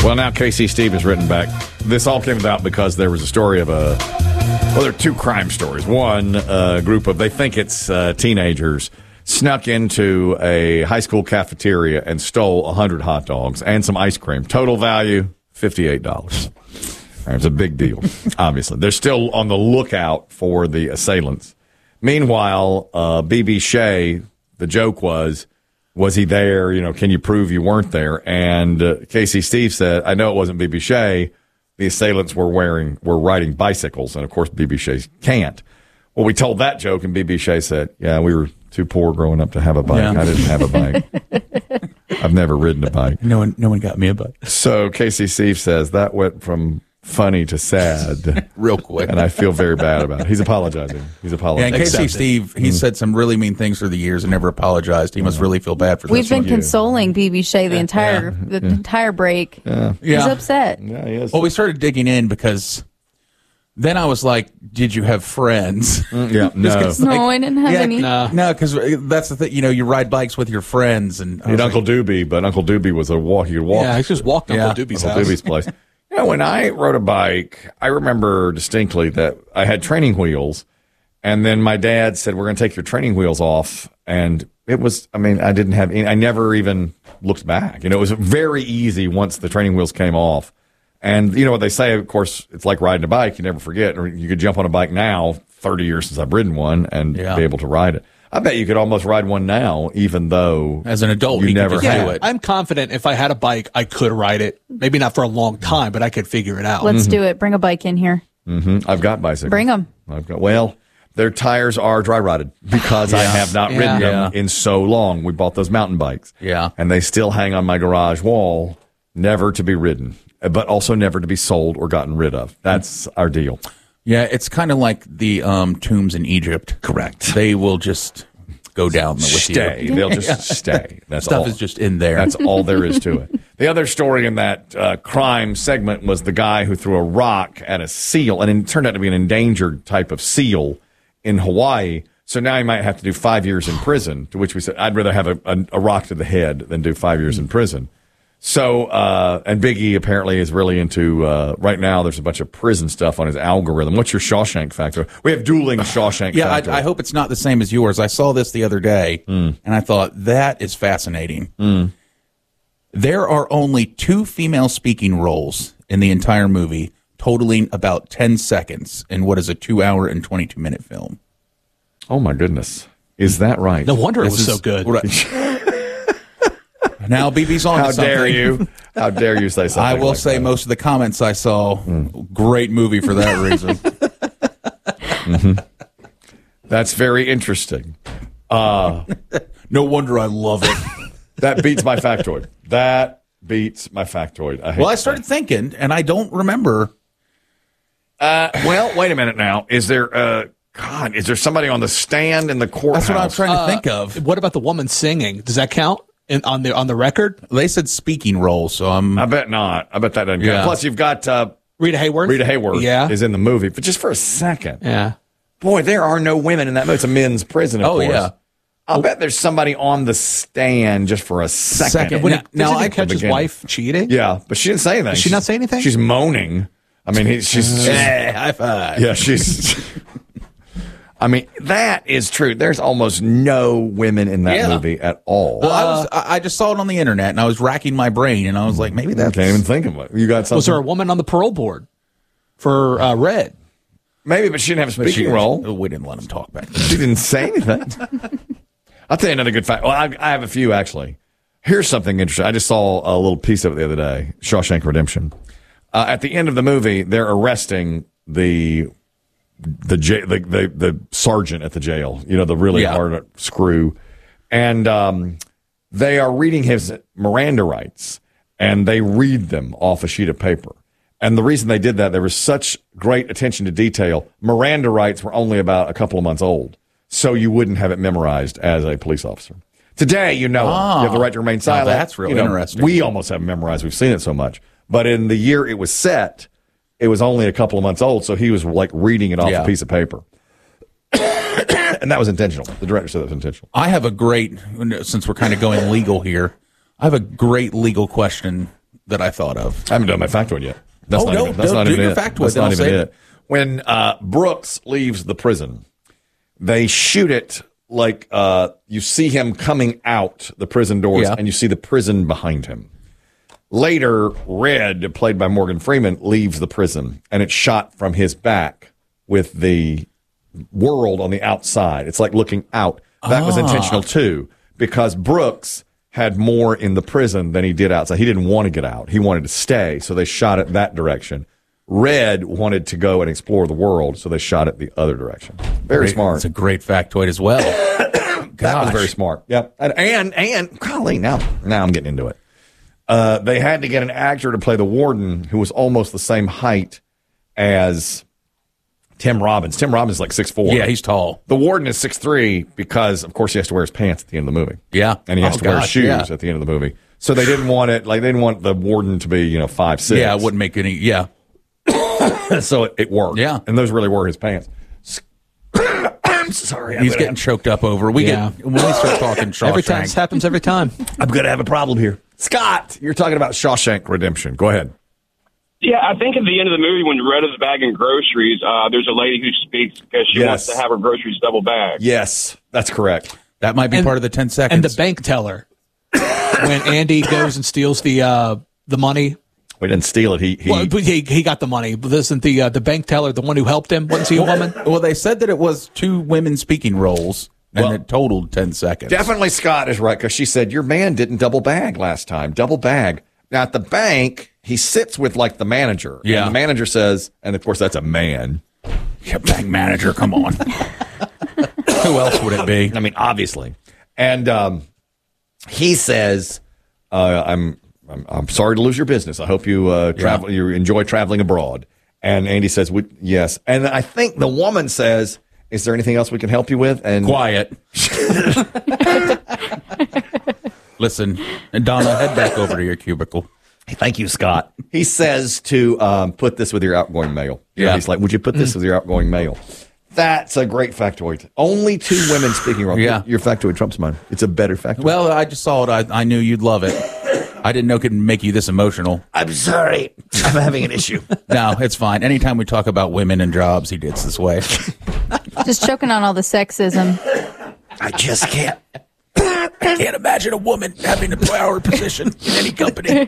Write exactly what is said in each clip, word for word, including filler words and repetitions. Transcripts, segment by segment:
Well, now Casey Steve has written back. This all came about because there was a story of a, well, there are two crime stories. One, a group of, they think it's uh, teenagers, snuck into a high school cafeteria and stole one hundred hot dogs and some ice cream. Total value, fifty-eight dollars. It's a big deal, obviously. They're still on the lookout for the assailants. Meanwhile, uh, B B Shea, the joke was, was he there? You know, can you prove you weren't there? And uh, Casey Steve said, I know it wasn't B B Shea. The assailants were wearing, were riding bicycles. And, of course, B B Shea can't. Well, we told that joke, and B B Shea said, yeah, we were too poor growing up to have a bike. Yeah. I didn't have a bike. I've never ridden a bike. No one, no one got me a bike. So Casey Steve says that went from funny to sad real quick, and I feel very bad about it. He's apologizing. He's apologizing. Yeah, and Casey Steve, he mm. said some really mean things through the years and never apologized. He must really feel bad for this. We've been one. consoling B B Shea the entire yeah. the yeah. entire break. Yeah. He's yeah. upset. Yeah, he is. Well, we started digging in because then I was like, "Did you have friends?" Mm, yeah, no, like, no, I didn't have yeah, any. No, because that's the thing. You know, you ride bikes with your friends, and I had Uncle like, Doobie, but Uncle Doobie was a walk. You could walk. Yeah, I just walked Uncle yeah. Doobie's Uncle house. Doobie's place. You know, when I rode a bike, I remember distinctly that I had training wheels, and then my dad said, we're going to take your training wheels off, and it was, I mean, I didn't have any, I never even looked back. You know, it was very easy once the training wheels came off. And you know what they say, of course, it's like riding a bike, you never forget, or you could jump on a bike now, thirty years since I've ridden one, and yeah. be able to ride it. I bet you could almost ride one now, even though as an adult you you never could had do it. I'm confident if I had a bike, I could ride it. Maybe not for a long time, but I could figure it out. Let's mm-hmm. do it. Bring a bike in here. Mm-hmm. I've got bicycles. Bring them. I've got. Well, their tires are dry rotted because yeah. I have not yeah. ridden them yeah. in so long. We bought those mountain bikes, yeah, and they still hang on my garage wall, never to be ridden, but also never to be sold or gotten rid of. That's our deal. Yeah, it's kind of like the um, tombs in Egypt. Correct. They will just go down with stay. you. They'll just stay. That's Stuff all. is just in there. That's all there is to it. The other story in that uh, crime segment was the guy who threw a rock at a seal, and it turned out to be an endangered type of seal in Hawaii. So now he might have to do five years in prison, to which we said, I'd rather have a, a, a rock to the head than do five years in prison. So, uh, and Big E apparently is really into, uh, right now there's a bunch of prison stuff on his algorithm. What's your Shawshank factor? We have dueling Shawshank yeah, factor. I, I hope it's not the same as yours. I saw this the other day, mm. and I thought, that is fascinating. Mm. There are only two female speaking roles in the entire movie, totaling about ten seconds in what is a two hour and twenty-two minute film. Oh, my goodness. Is that right? No wonder this it was is, so good. Right. Now, B B's on How to something. dare you? How dare you say something I will like say that. most of the comments I saw, mm. great movie for that reason. mm-hmm. That's very interesting. Uh, no wonder I love it. That beats my factoid. That beats my factoid. I hate well, I started that. thinking, and I don't remember. Uh, well, wait a minute now. Is there, uh, God, is there somebody on the stand in the courthouse? That's what I'm trying to uh, think of. What about the woman singing? Does that count? In, on the on the record, they said speaking role, so I'm. I bet not. I bet that doesn't yeah. count. Plus, you've got uh, Rita Hayworth. Rita Hayworth, yeah. is in the movie, but just for a second. Yeah, boy, there are no women in that movie. It's a men's prison. Of oh course. yeah. I'll bet there's somebody on the stand just for a second. second. When now, he, now I I catch his wife cheating. Yeah, but she didn't say anything. Did she not say anything? She's moaning. I mean, he, she's, she's hey, high five. Yeah, she's. I mean, that is true. There's almost no women in that yeah. movie at all. Well, I was I just saw it on the internet, and I was racking my brain, and I was like, maybe that's... I can't even think of it. You got something? Was there a woman on the parole board for uh, Red? Maybe, but she didn't have a speaking she, role. We didn't let him talk back then. She didn't say anything. I'll tell you another good fact. Well, I, I have a few, actually. Here's something interesting. I just saw a little piece of it the other day, Shawshank Redemption. Uh, at the end of the movie, they're arresting the... The, j- the the the sergeant at the jail, you know, the really yeah. hard screw, and um, they are reading his Miranda rights, and they read them off a sheet of paper. And the reason they did that, there was such great attention to detail. Miranda rights were only about a couple of months old, so you wouldn't have it memorized as a police officer. Today, you know, ah, you have the right to remain silent. That's really you know, interesting. We almost have it memorized. We've seen it so much. But in the year it was set, it was only a couple of months old, so he was like reading it off yeah. a piece of paper. And that was intentional. The director said that was intentional. I have a great, since we're kind of going legal here, I have a great legal question that I thought of. I haven't done my factoid yet. That's Oh, not no, even, that's no, not do even your it. factoid, That's then not I'll even save it. When uh, Brooks leaves the prison, they shoot it like uh, you see him coming out the prison doors, Yeah. and you see the prison behind him. Later, Red, played by Morgan Freeman, leaves the prison, and it's shot from his back with the world on the outside. It's like looking out. That was intentional, too, because Brooks had more in the prison than he did outside. He didn't want to get out. He wanted to stay, so they shot it that direction. Red wanted to go and explore the world, so they shot it the other direction. Very Great. smart. It's a great factoid as well. That was very smart. Yep. And, and, and golly, now, now I'm getting into it. Uh, they had to get an actor to play the warden who was almost the same height as Tim Robbins. Tim Robbins is like six foot four. Yeah, he's tall. The warden is six foot three because, of course, he has to wear his pants at the end of the movie. Yeah. And he has Oh, to wear his gosh, shoes yeah. at the end of the movie. So they didn't want it, like, they didn't want the warden to be, you know, five six. Yeah, it wouldn't make any. Yeah. So it, it worked. Yeah. And those really were his pants. I'm sorry. I'm He's gonna getting have, choked up over. We Yeah. get when we start talking Shawshank. Every time this happens every time. I'm going to have a problem here. Scott, you're talking about Shawshank Redemption. Go ahead. Yeah, I think at the end of the movie when Red is bagging groceries, uh, there's a lady who speaks because she Yes. wants to have her groceries double bagged. Yes, that's correct. That might be And- part of the ten seconds. And the bank teller. When Andy goes and steals the uh, the money. We didn't steal it. He, he Well, but he, he got the money. But isn't the uh, the bank teller the one who helped him? Wasn't he a woman? Well, they said that it was two women speaking roles, and Well- it totaled ten seconds. definitely Scott is right because she said your man didn't double bag last time. Double bag. Now at the bank, he sits with like the manager. Yeah. And the manager says, and of course that's a man. Yeah, bank manager, come on. Who else would it be? I mean, obviously. And um, he says, uh, I'm, I'm I'm sorry to lose your business. I hope you uh, travel. You enjoy traveling abroad. And Andy says, we, yes. And I think the woman says, is there anything else we can help you with? And Quiet. Listen, and Donna, head back over to your cubicle. thank you, Scott. He says to um, put this with your outgoing mail. You know, Yeah. he's like, would you put this with your outgoing mail? That's a great factoid. Only two women speaking wrong. Yeah. Your factoid trumps mine. It's a better factoid. Well, I just saw it. I, I knew you'd love it. I didn't know it could make you this emotional. I'm sorry. I'm having an issue. No, it's fine. Anytime we talk about women and jobs, he gets this way. Just choking on all the sexism. I just can't. Can't imagine a woman having a power position in any company.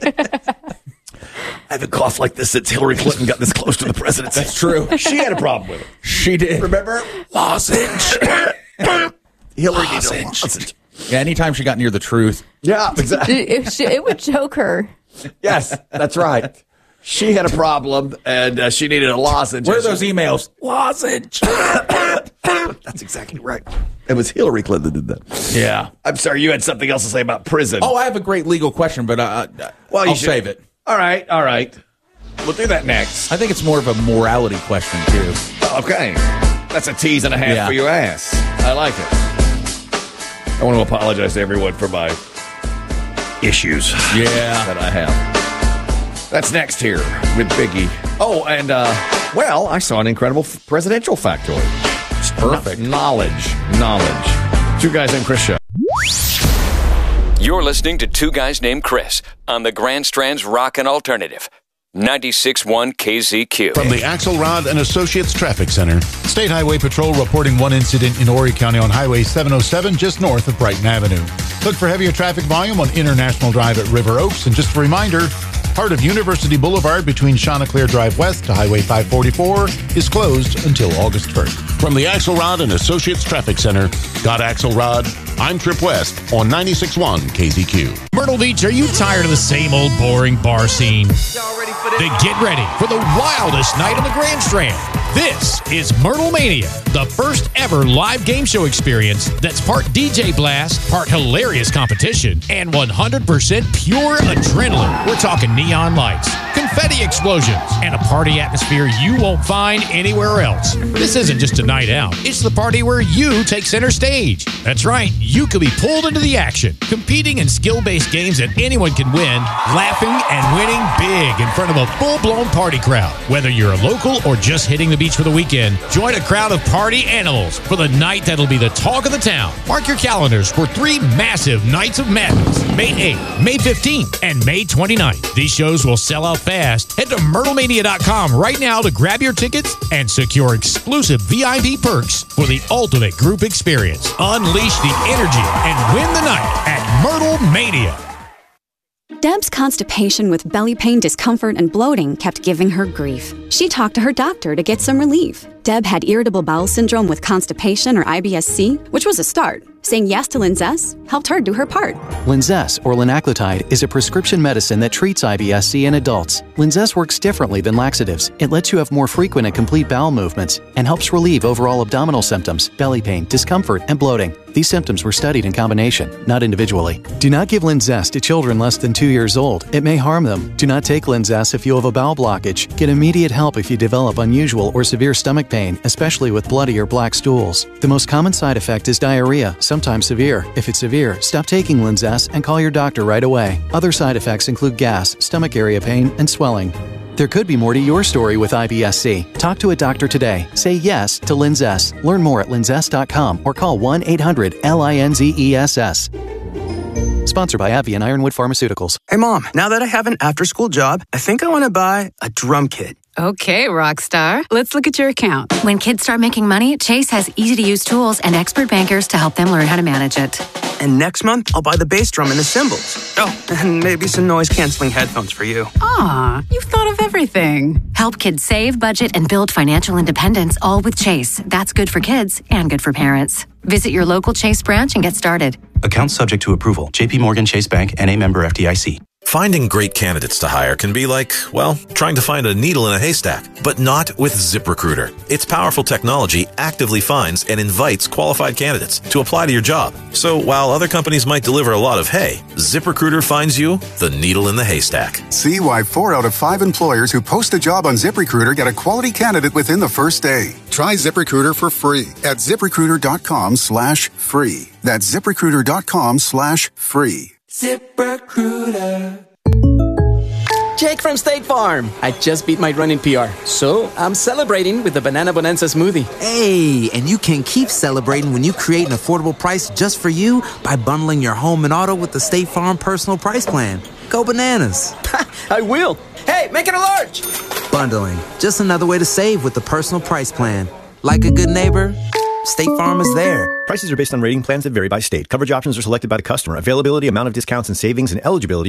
I haven't coughed like this since Hillary Clinton got this close to the presidency. That's true. She had a problem with it. She did. Remember? Lozenge. Hillary needed a Lozenge. lozenge. Yeah, anytime she got near the truth. Yeah, exactly. It, it, sh- it would choke her. Yes, that's right. She had a problem, and uh, she needed a lozenge. Where are those emails? Lozenge. That's exactly right. It was Hillary Clinton that did that. Yeah. I'm sorry, you had something else to say about prison. Oh, I have a great legal question, but uh, well, you I'll should- save it. All right, all right. We'll do that next. I think it's more of a morality question, too. Okay. That's a tease and a half Yeah. for your ass. I like it. I want to apologize to everyone for my issues Yeah. that I have. That's next here with Biggie. Oh, and, uh, well, I saw an incredible f- presidential factoid. Perfect. Knowledge. Knowledge. Two Guys Named Chris show. You're listening to Two Guys Named Chris on the Grand Strand's Rockin' Alternative. ninety-six point one K Z Q. From the Axelrod and Associates Traffic Center, State Highway Patrol reporting one incident in Horry County on Highway seven oh seven just north of Brighton Avenue. Look for heavier traffic volume on International Drive at River Oaks. And just a reminder, part of University Boulevard between Chanticleer Drive West to Highway five forty-four is closed until August first. From the Axelrod and Associates Traffic Center, Scott Axelrod, I'm Trip West on ninety-six point one K Z Q. Myrtle Beach, are you tired of the same old boring bar scene? Then get ready for the wildest night on the Grand Strand. This is Myrtle Mania, the first ever live game show experience that's part D J blast, part hilarious competition, and one hundred percent pure adrenaline. We're talking neon lights, confetti explosions, and a party atmosphere you won't find anywhere else. This isn't just a night out. It's the party where you take center stage. That's right. You could be pulled into the action, competing in skill-based games that anyone can win, laughing and winning big in front of a full-blown party crowd. Whether you're a local or just hitting the beach for the weekend, join a crowd of party animals for the night that'll be the talk of the town. Mark your calendars for three massive nights of madness. May eighth, May fifteenth, and May twenty-ninth. These shows will sell out fast. Head to Myrtle Mania dot com right now to grab your tickets and secure exclusive V I P perks for the ultimate group experience. Unleash the energy and win the night at Myrtle Mania. Deb's constipation with belly pain, discomfort, and bloating kept giving her grief. She talked to her doctor to get some relief. Deb had irritable bowel syndrome with constipation or I B S C, which was a start. Saying yes to Linzess helped her do her part. Linzess, or linaclotide, is a prescription medicine that treats I B S C in adults. Linzess works differently than laxatives. It lets you have more frequent and complete bowel movements and helps relieve overall abdominal symptoms, belly pain, discomfort, and bloating. These symptoms were studied in combination, not individually. Do not give Linzess to children less than two years old. It may harm them. Do not take Linzess if you have a bowel blockage. Get immediate help if you develop unusual or severe stomach pain, especially with bloody or black stools. The most common side effect is diarrhea, sometimes severe. If it's severe, stop taking Linzess and call your doctor right away. Other side effects include gas, stomach area pain, and swelling. There could be more to your story with I B S C. Talk to a doctor today. Say yes to Linzess. Learn more at linzess dot com or call one eight hundred L I N Z E S S. Sponsored by AbbVie and Ironwood Pharmaceuticals. Hey, Mom, now that I have an after-school job, I think I want to buy a drum kit. Okay, rock star. Let's look at your account. When kids start making money, Chase has easy-to-use tools and expert bankers to help them learn how to manage it. And next month, I'll buy the bass drum and the cymbals. Oh, and maybe some noise-canceling headphones for you. Aw, you've thought of everything. Help kids save, budget, and build financial independence, all with Chase. That's good for kids and good for parents. Visit your local Chase branch and get started. Account subject to approval. J P Morgan Chase Bank, N A member F D I C. Finding great candidates to hire can be like, well, trying to find a needle in a haystack, but not with ZipRecruiter. Its powerful technology actively finds and invites qualified candidates to apply to your job. So while other companies might deliver a lot of hay, ZipRecruiter finds you the needle in the haystack. See why four out of five employers who post a job on ZipRecruiter get a quality candidate within the first day. Try ZipRecruiter for free at ZipRecruiter.com slash free. That's ZipRecruiter.com slash free. ZipRecruiter. Jake from State Farm. I just beat my running P R, so I'm celebrating with the Banana Bonanza smoothie. Hey, and you can keep celebrating when you create an affordable price just for you by bundling your home and auto with the State Farm Personal Price Plan. Go bananas. I will. Hey, make it a large. Bundling, just another way to save with the Personal Price Plan. Like a good neighbor, State Farm is there. Prices are based on rating plans that vary by state. Coverage options are selected by the customer. Availability, amount of discounts and savings, and eligibility